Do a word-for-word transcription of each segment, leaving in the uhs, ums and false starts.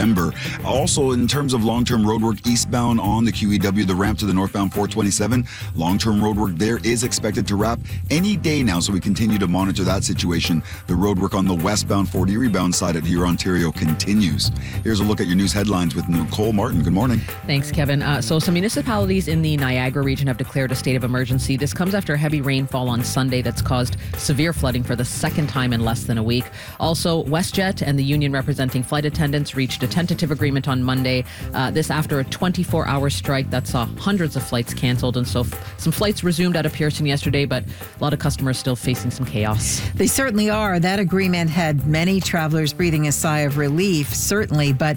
November. Also, in terms of long-term roadwork eastbound on the Q E W, the ramp to the northbound four twenty-seven, long-term roadwork there is expected to wrap any day now, so we continue to monitor that situation. The roadwork on the westbound Fort Erie bound side at Huron, Ontario continues. Here's a look at your news headlines with Nicole Martin. Good morning. Thanks, Kevin. Uh, so some municipalities in the Niagara region have declared a state of emergency. This comes after heavy rainfall on Sunday that's caused severe flooding for the second time in less than a week. Also, WestJet and the union representing flight attendants reached a tentative agreement on Monday. Uh, this after a twenty-four hour strike that saw hundreds of flights canceled. And so f- some flights resumed out of Pearson yesterday, but a lot of customers still facing some chaos. They certainly are. That agreement had many travelers breathing a sigh of relief, certainly, but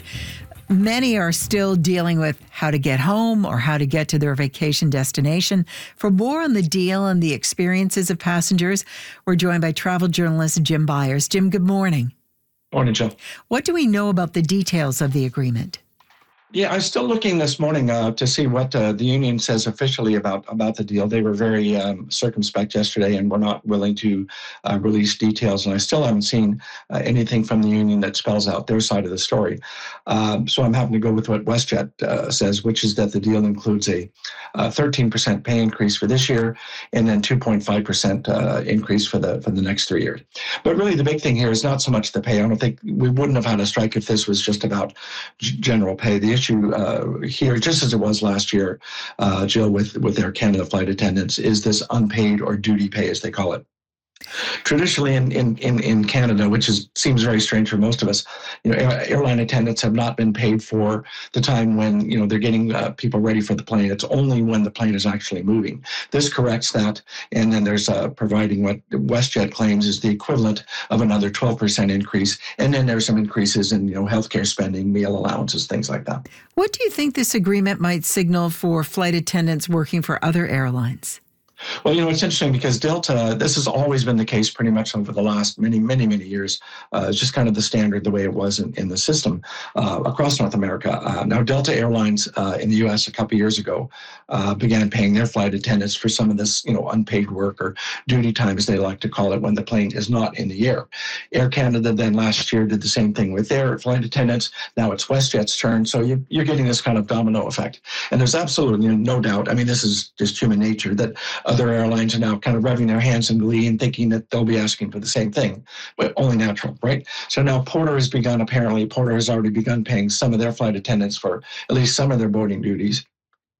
many are still dealing with how to get home or how to get to their vacation destination. For more on the deal and the experiences of passengers, we're joined by travel journalist Jim Byers. Jim, good morning. Morning, Jill. What do we know about the details of the agreement? Yeah, I'm still looking this morning uh, to see what uh, the union says officially about, about the deal. They were very um, circumspect yesterday and were not willing to uh, release details. And I still haven't seen uh, anything from the union that spells out their side of the story. Um, so I'm having to go with what WestJet uh, says, which is that the deal includes a uh, thirteen percent pay increase for this year and then two point five percent uh, increase for the for the next three years. But really the big thing here is not so much the pay. I don't think we wouldn't have had a strike if this was just about g- general pay. The issue uh, here, just as it was last year, uh, Jill, with, with Air Canada flight attendants, is this unpaid or duty pay, as they call it. Traditionally in, in, in, in Canada, which is seems very strange for most of us, you know, air, airline attendants have not been paid for the time when, you know, they're getting uh, people ready for the plane. It's only when the plane is actually moving. This corrects that. And then there's uh, providing what WestJet claims is the equivalent of another twelve percent increase. And then there's some increases in, you know, healthcare spending, meal allowances, things like that. What do you think this agreement might signal for flight attendants working for other airlines? Well, you know, it's interesting because Delta, this has always been the case pretty much over the last many, many, many years. Uh, it's just kind of the standard, the way it was in, in the system uh, across North America. Uh, now, Delta Airlines uh, in the U S a couple years ago uh, began paying their flight attendants for some of this, you know, unpaid work or duty time, as they like to call it, when the plane is not in the air. Air Canada then last year did the same thing with their flight attendants. Now it's WestJet's turn. So you, you're getting this kind of domino effect. And there's absolutely no doubt. I mean, this is just human nature that other airlines are now kind of rubbing their hands in glee and thinking that they'll be asking for the same thing, but only natural, right? So now Porter has begun, apparently, Porter has already begun paying some of their flight attendants for at least some of their boarding duties.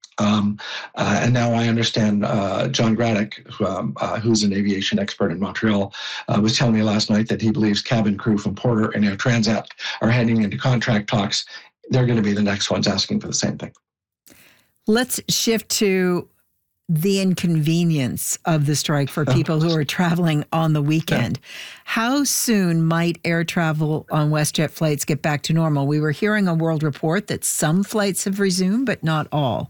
Um, uh, and now I understand uh, John Graddick, who, um, uh, who's an aviation expert in Montreal, uh, was telling me last night that he believes cabin crew from Porter and Air Transat are heading into contract talks. They're going to be the next ones asking for the same thing. Let's shift to the inconvenience of the strike for people who are traveling on the weekend. Yeah. How soon might air travel on WestJet flights get back to normal? We were hearing a World Report that some flights have resumed, but not all.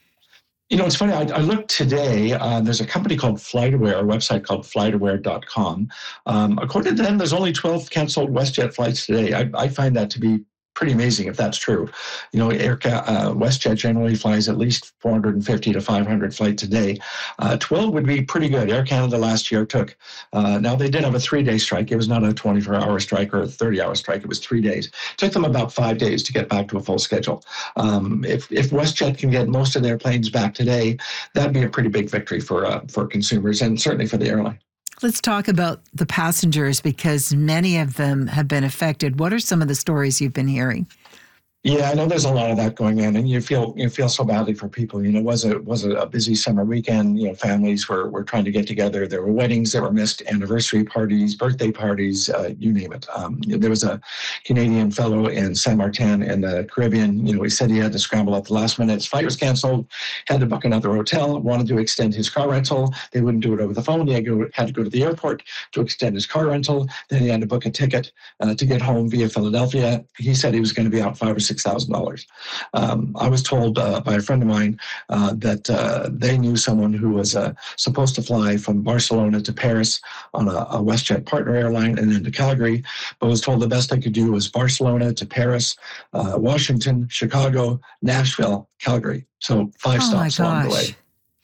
You know, it's funny. I, I looked today. Uh, there's a company called FlightAware, a website called flight aware dot com. Um, according to them, there's only twelve canceled WestJet flights today. I, I find that to be pretty amazing if that's true. You know, Air, uh, WestJet generally flies at least four hundred fifty to five hundred flights a day. Uh, twelve would be pretty good. Air Canada last year took, uh, now they did have a three-day strike. It was not a twenty-four hour strike or a thirty hour strike. It was three days. It took them about five days to get back to a full schedule. Um, if, if WestJet can get most of their planes back today, that'd be a pretty big victory for uh, for consumers and certainly for the airline. Let's talk about the passengers because many of them have been affected. What are some of the stories you've been hearing? Yeah, I know there's a lot of that going on, and you feel you feel so badly for people. You know, it was a was a busy summer weekend. You know, families were were trying to get together. There were weddings that were missed, anniversary parties, birthday parties, uh, you name it. Um, there was a Canadian fellow in Saint Martin in the Caribbean. You know, he said he had to scramble at the last minute. His flight was canceled. Had to book another hotel. Wanted to extend his car rental. They wouldn't do it over the phone. He had to go, had to, go to the airport to extend his car rental. Then he had to book a ticket uh, to get home via Philadelphia. He said he was going to be out five or six thousand dollars. Um, I was told uh, by a friend of mine uh, that uh, they knew someone who was uh, supposed to fly from Barcelona to Paris on a, a WestJet partner airline and then to Calgary, but was told the best they could do was Barcelona to Paris, uh, Washington, Chicago, Nashville, Calgary. So five oh stops along the way.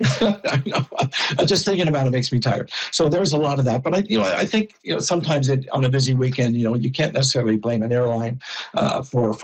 I know. Just thinking about it makes me tired. So there's a lot of that. But I, you know, I think you know sometimes it, on a busy weekend, you know, you can't necessarily blame an airline uh, for.